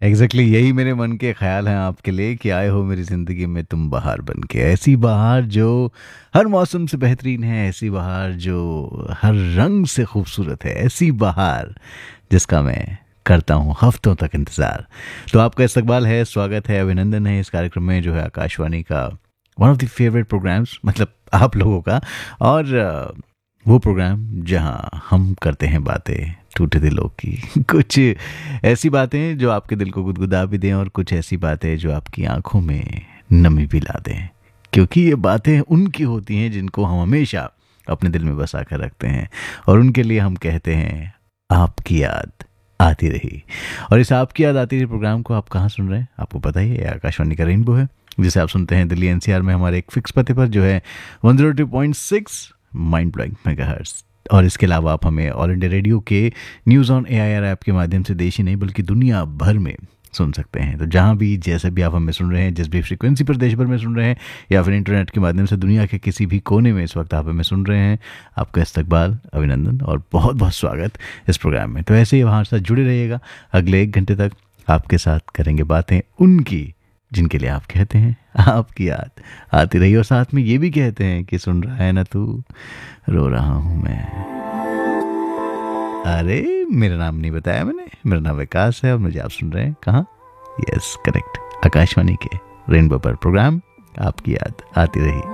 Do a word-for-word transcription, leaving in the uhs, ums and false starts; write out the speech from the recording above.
Exactly exactly यही मेरे मन के ख्याल हैं आपके लिए कि आए हो मेरी ज़िंदगी में तुम बहार बन के, ऐसी बहार जो हर मौसम से बेहतरीन है, ऐसी बहार जो हर रंग से खूबसूरत है, ऐसी बहार जिसका मैं करता हूँ हफ्तों तक इंतज़ार। तो आपका इस्तकबाल है, स्वागत है, अभिनंदन है इस कार्यक्रम में जो है आकाशवाणी का one of the favourite programmes, मतलब आप लोगों का। और अ, वो प्रोग्राम जहाँ हम करते हैं बातें टूटे दिलों की कुछ ऐसी बातें जो आपके दिल को गुदगुदा भी दें, और कुछ ऐसी बातें जो आपकी आंखों में नमी भी ला दें, क्योंकि ये बातें उनकी होती हैं जिनको हम हमेशा अपने दिल में बसा कर रखते हैं, और उनके लिए हम कहते हैं आपकी याद आती रही। और इस आपकी याद आती रही प्रोग्राम को आप कहाँ सुन रहे हैं आपको पता ही है, ये आकाशवाणी का रेनबो है, जिसे आप सुनते हैं दिल्ली एनसीआर में हमारे एक फिक्स पते पर जो है one zero two point six mind blowing megahertz. और इसके अलावा आप हमें ऑल इंडिया रेडियो के न्यूज़ ऑन एआईआर ऐप के माध्यम से देश ही नहीं बल्कि दुनिया भर में सुन सकते हैं। तो जहाँ भी जैसे भी आप हमें सुन रहे हैं, जिस भी फ्रीक्वेंसी पर देश भर में सुन रहे हैं, या फिर इंटरनेट के माध्यम से दुनिया के किसी भी कोने में इस वक्त आप हमें सुन रहे हैं, आपका इस्तकबाल, अभिनंदन और बहुत बहुत स्वागत इस प्रोग्राम में। तो ऐसे ही वहाँ साथ जुड़े रहिएगा, अगले एक घंटे तक आपके साथ करेंगे बातें उनकी जिनके लिए आप कहते हैं आपकी याद आती रही, और साथ में ये भी कहते हैं कि सुन रहा है ना तू, रो रहा हूँ मैं। अरे मेरा नाम नहीं बताया मैंने, मेरा नाम विकास है और मुझे आप सुन रहे हैं कहाँ? यस करेक्ट, आकाशवाणी के रेनबो पर प्रोग्राम आपकी याद आती रही।